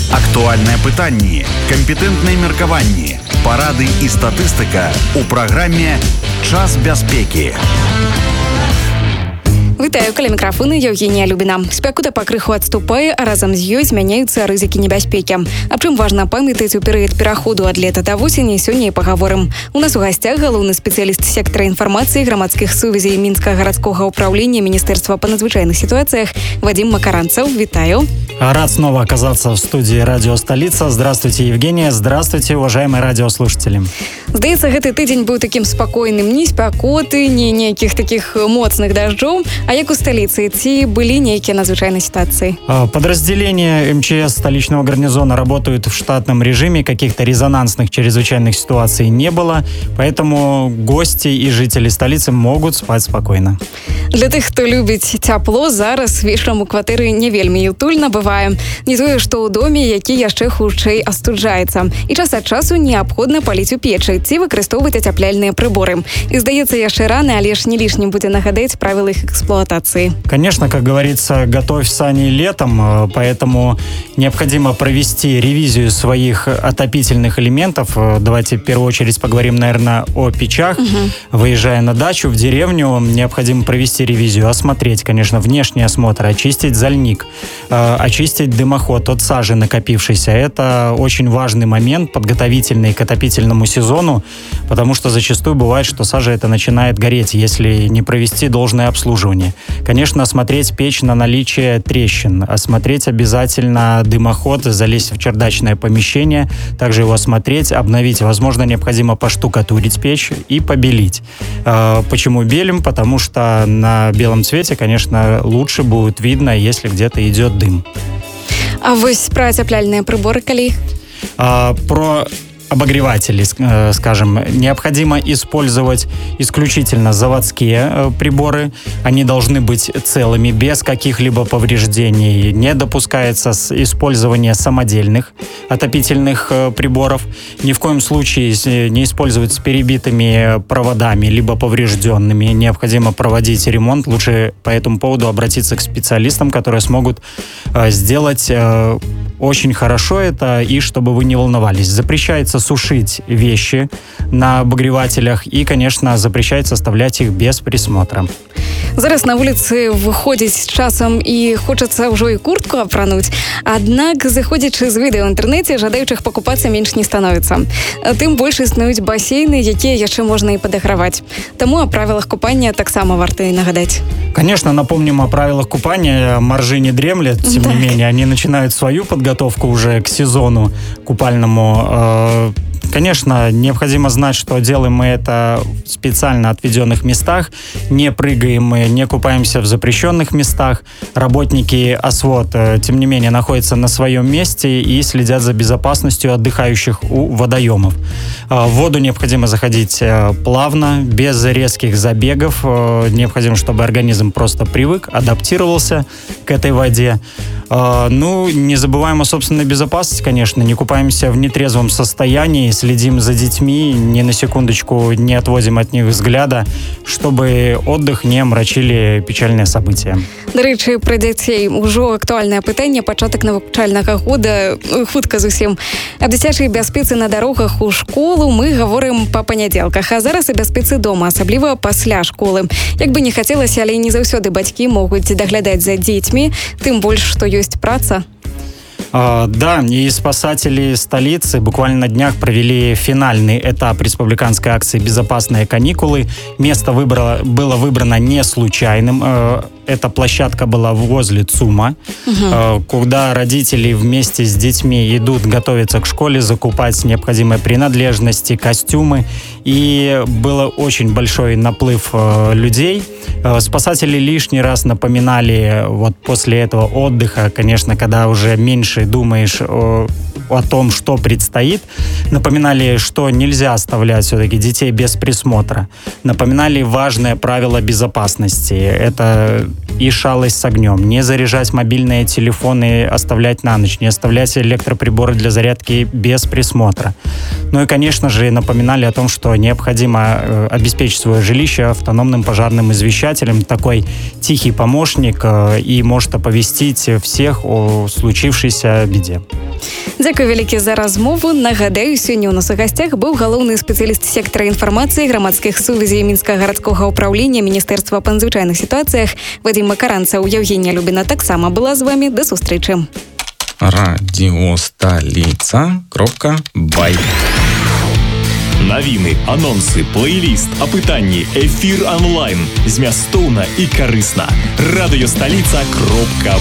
Актуальнае пытанне, кампетэнтныя меркаванні, парады і статыстыка ў праграме «Час бяспекі». Вітаю, каля мікрафону Евгения Любіна. Спякота пакрыху адступае, а разам з ёй змяняюцца рызыкі небяспекі. Аб чым важна памятаць у перыяд пераходу ад лета да восені, сёння і пагаворым. У нас у гасцях галоўны спецыяліст сектара інфармацыі грамадскіх сувязей Мінскага гарадскога управлення Министерства по надзвычайных ситуациях Вадим Макаранцев. Витаю. Рад снова оказаться в студии «Радио Столица». Здравствуйте, Евгения. Здравствуйте, уважаемые радиослушатели. Здаецца, гэты тыдзень быў таким спакойным, ні спякоты, ні нейкіх таких моцных дажджоў. А як у столицы? Ці были нейкие надзвычайные ситуации? Подразделения МЧС столичного гарнизона работают в штатном режиме. Каких-то резонансных чрезвычайных ситуаций не было. Поэтому гости и жители столицы могут спать спокойно. Для тых, хто любіць цяпло, зараз вечарам у кватэры не вельмі утульна бывае. Не тое, што ў доме, які яшчэ хутчэй астуджаецца. І час ад часу неабходна паліць у печы ці выкарыстоўваць ацяпляльныя прыборы. І здаецца, яшчэ рана, але ж не лішнім будзе нагадаць правілы іх эксплуатации. Конечно, как говорится, готовь сани летом, поэтому необходимо провести ревизию своих отопительных элементов. Давайте в первую очередь поговорим, наверное, о печах. Выезжая на дачу, в деревню, необходимо провести ревизию, осмотреть, конечно, внешний осмотр, очистить зальник, очистить дымоход от сажи накопившейся. Это очень важный момент, подготовительный к отопительному сезону, потому что зачастую бывает, что сажа это начинает гореть, если не провести должное обслуживание. Конечно, осмотреть печь на наличие трещин, осмотреть обязательно дымоход, залезть в чердачное помещение, также его осмотреть, обновить. Возможно, необходимо поштукатурить печь и побелить. Почему белим? Потому что на белом цвете, конечно, лучше будет видно, если где-то идет дым. А вось про ацяпляльныя приборы, калі? Про обогреватели, скажем, необходимо использовать исключительно заводские приборы. Они должны быть целыми, без каких-либо повреждений. Не допускается использование самодельных отопительных приборов. Ни в коем случае не использовать с перебитыми проводами, либо поврежденными. Необходимо проводить ремонт. Лучше по этому поводу обратиться к специалистам, которые смогут сделать очень хорошо это, и чтобы вы не волновались. Запрещается сушить вещи на обогревателях и, конечно, запрещается оставлять их без присмотра. Зараз на вуліцы выходзіць часам і хочацца ўжо і куртку апрануць. Аднак, заходзячы з відэа ў інтэрнэце, жадаючых пакупацца менш не становіцца. Тым больш існуюць басейны, якія яшчэ можна і падаграваць. Таму о правилах купання таксама варта і нагадаць. Конечно, напомним о правилах купания. Моржи не дремлят, тем не менее. Они начинают свою подготовку уже к сезону купальному. Конечно, необходимо знать, что делаем мы это в специально отведенных местах. Не прыгаем мы, не купаемся в запрещенных местах. Работники ОСВОД, тем не менее, находятся на своем месте и следят за безопасностью отдыхающих у водоемов. В воду необходимо заходить плавно, без резких забегов. Необходимо, чтобы организм просто привык, адаптировался к этой воде. Ну, не забываем о собственной безопасности, конечно. Не купаемся в нетрезвом состоянии, следим за детьми, ни на секундочку не отводим от них взгляда, чтобы отдых не омрачили печальные события. До речі, про дзяцей ужо актуальнае пытанне, пачатак навучальнага года хутка зусім. Аб дзіцячай бяспецы на дарогах у школу мы гаворым па панядзелках, а зараз і бяспецы дома, асабліва пасля школы. Як бы не хацелася, але не заўсёды бацькі могуць даглядаць за дзецьмі, тым больш, што ёсць праца. Да, и спасатели столицы буквально на днях провели финальный этап республиканской акции «Безопасные каникулы». Место было выбрано не случайным. Эта площадка была возле ЦУМа, куда родители вместе с детьми идут готовиться к школе, закупать необходимые принадлежности, костюмы. И был очень большой наплыв людей. Спасатели лишний раз напоминали вот после этого отдыха, конечно, когда уже меньше думаешь о том, что предстоит. Напоминали, что нельзя оставлять все-таки детей без присмотра. Напоминали важное правило безопасности. Это и шалость с огнем. Не заряжать мобильные телефоны, оставлять на ночь. Не оставлять электроприборы для зарядки без присмотра. Ну и, конечно же, напоминали о том, что необходимо обеспечить свое жилище автономным пожарным извещателем. Такой тихий помощник и может оповестить всех о случившейся беде. Дзякуй вялікі за размову. Нагадаю, сёння ў нас у гасцях быў галоўны спецыяліст сектара інфармацыі грамадскіх сувязей мінскага гарадскога ўпраўлення Міністэрства па надзвычайных сітуацыях Вадзім Макаранцаў. Евгения Любіна таксама была з вами. До сустрэчы. Радиостолица.бай. Навіны, анонсы, плейліст, апытанні, эфір онлайн. Змястоўна і карысна. Радыёсталіца.бай.